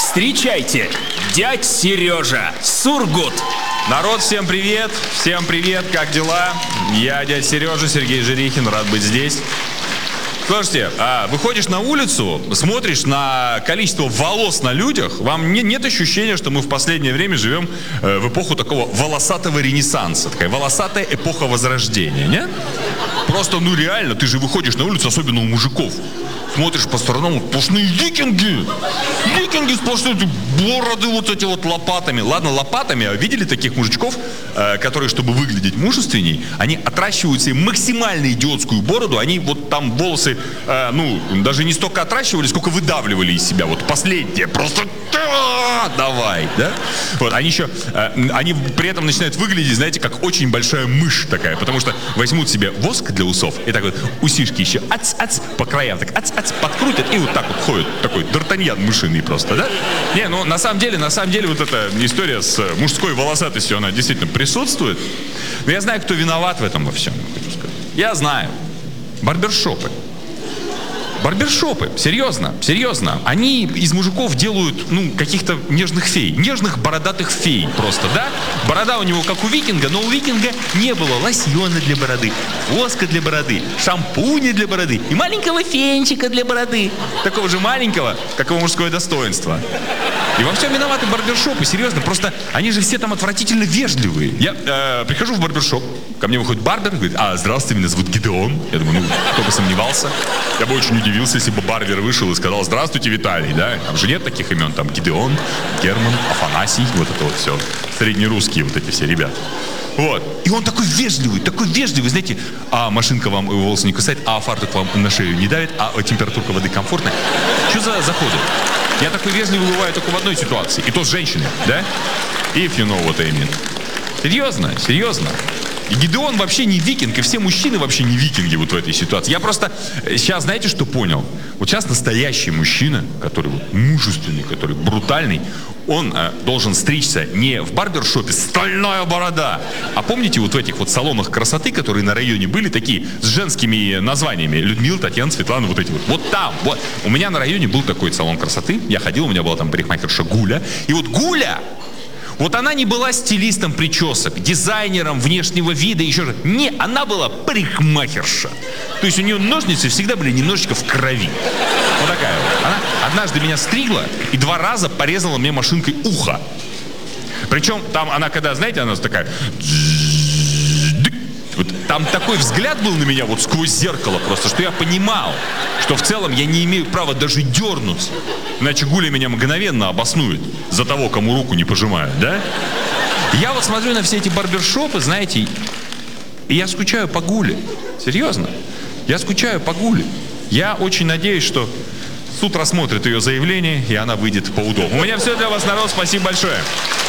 Встречайте, дядь Сережа, Сургут. Народ, всем привет, как дела? Я дядя Сережа, Сергей Жирихин, рад быть здесь. Слушайте, выходишь на улицу, смотришь на количество волос на людях, вам нет ощущения, что мы в последнее время живем в эпоху такого волосатого ренессанса, такая волосатая эпоха возрождения, нет? Просто, реально, ты же выходишь на улицу, особенно у мужиков, смотришь по сторонам, сплошные викинги сплошные, бороды вот эти вот лопатами. Ладно, лопатами, а видели таких мужичков, которые, чтобы выглядеть мужественней, они отращивают себе максимально идиотскую бороду, они вот там волосы, даже не столько отращивали, сколько выдавливали из себя, вот последнее, просто давай, да? Вот, они при этом начинают выглядеть, знаете, как очень большая мышь такая, потому что возьмут себе воск для усов и так вот усишки еще по краям, так подкрутят и вот так вот ходят, такой д'Артаньян мышиный просто, да? На самом деле вот эта история с мужской волосатостью, она действительно присутствует. Но я знаю, кто виноват в этом во всем, хочу сказать. Я знаю. Барбершопы, серьезно. Они из мужиков делают, каких-то нежных фей. Нежных бородатых фей просто, да? Борода у него как у викинга, но у викинга не было лосьона для бороды, воска для бороды, шампуня для бороды и маленького фенчика для бороды. Такого же маленького, как его мужское достоинство. И во всем виноваты барбершопы, серьезно. Просто они же все там отвратительно вежливые. Я прихожу в барбершоп, ко мне выходит барбер, говорит: здравствуйте, меня зовут Гидеон. Я думаю, кто бы сомневался. Я бы очень удивился, если бы барбер вышел и сказал: здравствуйте, Виталий, да? Там же нет таких имен, там Гидеон, Герман, Афанасий, вот это вот все. Среднерусские вот эти все ребята. Вот. И он такой вежливый, знаете, машинка вам волосы не кусает, фартук вам на шею не давит, температурка воды комфортная. Что за заходы? Я такой вежливый бываю только в одной ситуации, и то с женщиной, да? If you know what I mean. Серьезно. И Гидеон вообще не викинг, и все мужчины вообще не викинги вот в этой ситуации. Я просто сейчас, знаете, что понял? Вот сейчас настоящий мужчина, который мужественный, который брутальный, он должен стричься не в барбершопе «Стальная борода», а помните вот в этих вот салонах красоты, которые на районе были, такие с женскими названиями: Людмила, Татьяна, Светлана, вот эти вот. Вот там, вот. У меня на районе был такой салон красоты, я ходил, у меня была там парикмахерша Гуля, и вот Гуля, вот она не была стилистом причесок, дизайнером внешнего вида, еще же. Не, она была парикмахерша. То есть у нее ножницы всегда были немножечко в крови. Вот такая вот. Она однажды меня стригла и 2 раза порезала мне машинкой ухо. Причем там она, когда, знаете, она такая... Вот там такой взгляд был на меня вот сквозь зеркало просто, что я понимал, что в целом я не имею права даже дернуться. Иначе Гуля меня мгновенно обоснует за того, кому руку не пожимают, да? Я вот смотрю на все эти барбершопы, знаете, и я скучаю по Гуле. Серьезно. Я скучаю по Гуле. Я очень надеюсь, что суд рассмотрит ее заявление, и она выйдет по УДО. У меня все для вас, народ. Спасибо большое.